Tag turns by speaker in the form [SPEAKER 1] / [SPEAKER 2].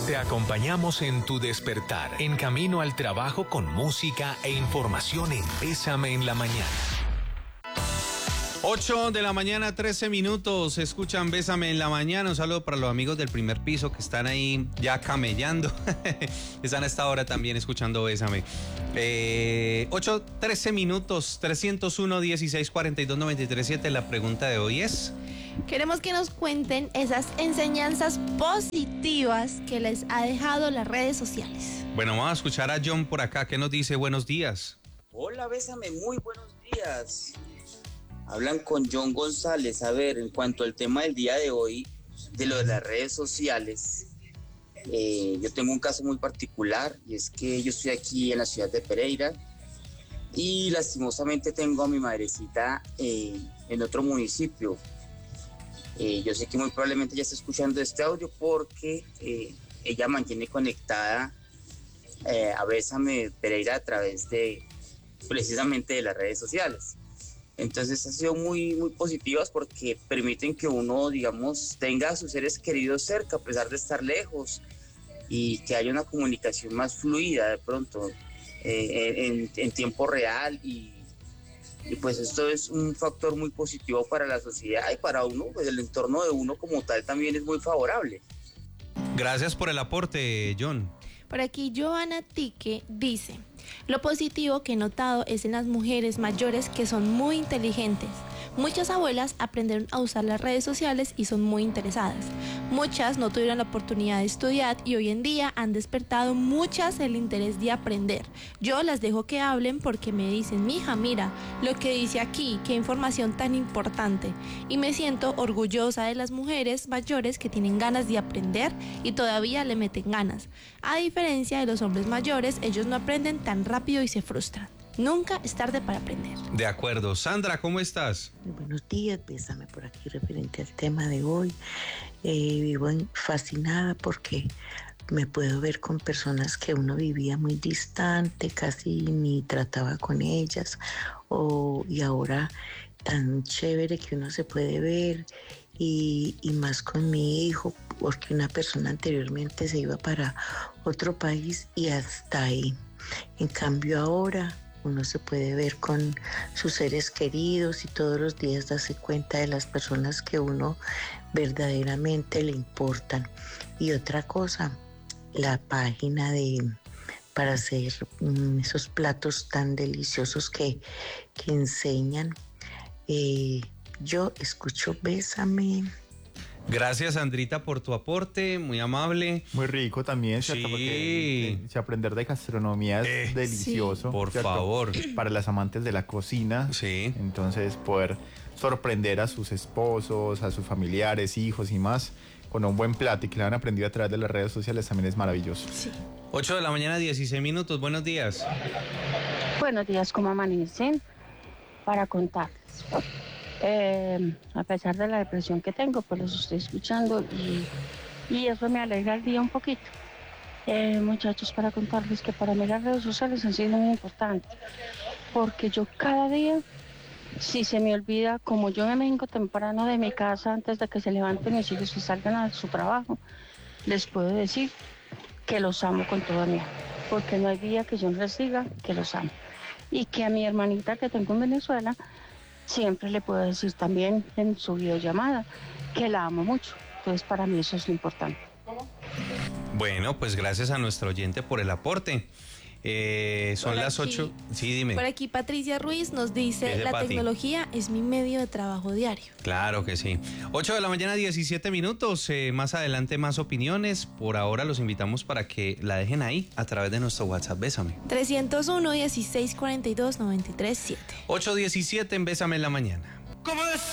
[SPEAKER 1] Te acompañamos en tu despertar, en camino al trabajo con música e información en Bésame en la Mañana.
[SPEAKER 2] 8 de la mañana, 13 minutos. Escuchan Bésame en la Mañana. Un saludo para los amigos del primer piso que están ahí ya camellando. Están a esta hora también escuchando Bésame. 8, 13 minutos, 301-1642-937. La pregunta de hoy es...
[SPEAKER 3] Queremos que nos cuenten esas enseñanzas positivas que les ha dejado las redes sociales.
[SPEAKER 2] Bueno, vamos a escuchar a John por acá, que nos dice buenos días.
[SPEAKER 4] Hola, Bésame, muy buenos días. Hablan con John González. A ver, en cuanto al tema del día de hoy, de lo de las redes sociales, yo tengo un caso muy particular, y es que yo estoy aquí en la ciudad de Pereira, y lastimosamente tengo a mi madrecita en otro municipio. Yo sé que muy probablemente ya está escuchando este audio porque ella mantiene conectada a Bésame Pereira a través de, precisamente, de las redes sociales. Entonces ha sido muy, muy positivas porque permiten que uno, digamos, tenga a sus seres queridos cerca a pesar de estar lejos, y que haya una comunicación más fluida de pronto en tiempo real, y pues esto es un factor muy positivo para la sociedad y para uno, pues el entorno de uno como tal también es muy favorable.
[SPEAKER 2] Gracias por el aporte, John.
[SPEAKER 3] Por aquí Joana Tique dice: lo positivo que he notado es en las mujeres mayores que son muy inteligentes. Muchas abuelas aprendieron a usar las redes sociales y son muy interesadas. Muchas no tuvieron la oportunidad de estudiar y hoy en día han despertado muchas el interés de aprender. Yo las dejo que hablen porque me dicen: mija, mira lo que dice aquí, qué información tan importante. Y me siento orgullosa de las mujeres mayores que tienen ganas de aprender y todavía le meten ganas. A diferencia de los hombres mayores, ellos no aprenden tan rápido y se frustran. Nunca es tarde para aprender.
[SPEAKER 2] De acuerdo. Sandra, ¿cómo estás?
[SPEAKER 5] Muy buenos días, Bésame por aquí referente al tema de hoy. Vivo fascinada porque me puedo ver con personas que uno vivía muy distante, casi ni trataba con ellas, y ahora tan chévere que uno se puede ver, y más con mi hijo, porque una persona anteriormente se iba para otro país y hasta ahí. En cambio ahora uno se puede ver con sus seres queridos y todos los días darse cuenta de las personas que uno verdaderamente le importan. Y otra cosa, la página para hacer esos platos tan deliciosos que enseñan. Yo escucho Bésame.
[SPEAKER 2] Gracias, Sandrita, por tu aporte, muy amable.
[SPEAKER 6] Muy rico también, ¿cierto?
[SPEAKER 2] Sí.
[SPEAKER 6] Porque aprender de gastronomía es delicioso.
[SPEAKER 2] Sí. Por
[SPEAKER 6] ¿cierto?
[SPEAKER 2] favor.
[SPEAKER 6] Para las amantes de la cocina.
[SPEAKER 2] Sí.
[SPEAKER 6] Entonces, poder sorprender a sus esposos, a sus familiares, hijos y más, con un buen plato y que le han aprendido a través de las redes sociales también es maravilloso.
[SPEAKER 3] Sí.
[SPEAKER 2] 8 de la mañana, 16 minutos. Buenos días.
[SPEAKER 7] Buenos días, ¿cómo amanecen? Para contarles. A pesar de la depresión que tengo, pues los estoy escuchando y eso me alegra el día un poquito. Muchachos, para contarles que para mí las redes sociales han sido muy importantes, porque yo cada día, si se me olvida, como yo me vengo temprano de mi casa antes de que se levanten mis hijos y salgan a su trabajo, les puedo decir que los amo con toda mi alma, porque no hay día que yo no les diga que los amo. Y que a mi hermanita que tengo en Venezuela, siempre le puedo decir también en su videollamada que la amo mucho. Entonces para mí eso es lo importante.
[SPEAKER 2] Bueno, pues gracias a nuestro oyente por el aporte. Son las 8. Sí, dime.
[SPEAKER 3] Por aquí Patricia Ruiz nos dice: la tecnología es mi medio de trabajo diario.
[SPEAKER 2] Claro que sí. 8 de la mañana, 17 minutos. Más adelante más opiniones. Por ahora los invitamos para que la dejen ahí a través de nuestro WhatsApp. Bésame.
[SPEAKER 3] 301-1642-937.
[SPEAKER 2] 8:17 en Bésame en la Mañana.